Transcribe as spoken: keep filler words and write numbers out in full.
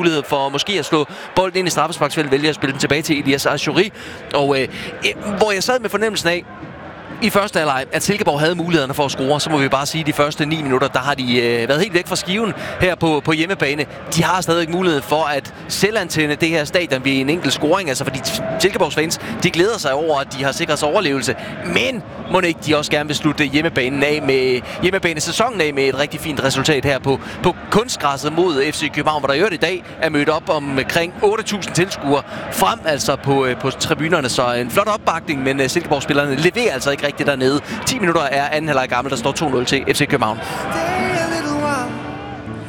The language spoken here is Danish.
mulighed for måske at slå bolden ind i straffesparksfeltet, vælger at spille den tilbage til Elias Achouri. Og øh, hvor jeg sad med fornemmelsen af, i første halvleg, at Silkeborg havde mulighederne for at score, så må vi bare sige, at de første ni minutter, der har de øh, været helt væk fra skiven her på, på hjemmebane. De har stadig mulighed for at selvantænde det her stadion ved en enkelt scoring, altså fordi Silkeborgs fans, de glæder sig over, at de har sikret sig overlevelse. Men må ikke de også gerne vil slutte hjemmebanen af med hjemmebanesæsonen af med et rigtig fint resultat her på, på kunstgræsset mod F C København, hvor der i øvrigt i dag er mødt op omkring otte tusind tilskuere frem altså på, på tribunerne. Så en flot opbakning, men Silkeborg-spillerne leverer altså ikke rigtigt dernede. ti minutter er anden halvleg gammel, der står to nul til F C København.